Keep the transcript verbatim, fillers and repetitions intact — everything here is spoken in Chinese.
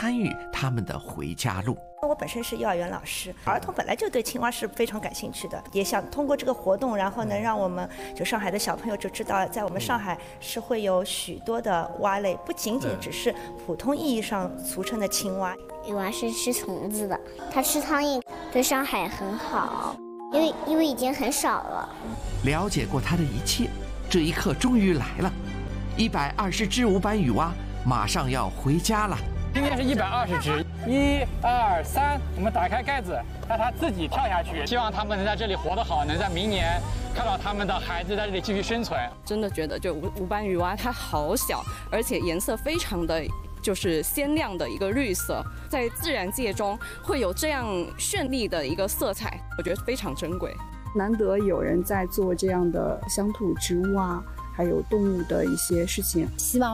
参与他们的回家路。 我本身是幼儿园老师，儿童本来就对青蛙是非常感兴趣的，也想通过这个活动，然后能让我们就上海的小朋友就知道，在我们上海是会有许多的蛙类，不仅仅只是普通意义上俗称的青蛙。 雨蛙是吃虫子的，它吃苍蝇，对上海很好，因为因为已经很少了。 了解过它的一切，这一刻终于来了，一百二十只无斑雨蛙马上要回家了。 今天是一百二十只，一二三，我们打开盖子，让它自己跳下去。希望它们能在这里活得好，能在明年看到他们的孩子在这里继续生存。 真的觉得就无无斑雨蛙它好小，而且颜色非常的就是鲜亮的一个绿色，在自然界中会有这样绚丽的一个色彩，我觉得非常珍贵。 难得有人在做这样的乡土植物啊，还有动物的一些事情， 希望